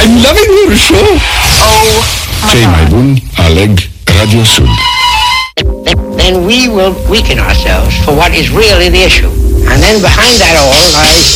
I'm loving your show. Oh, Cei mai buni aleg Radio Sud. Then we will weaken ourselves for what is really the issue. And then behind that all lies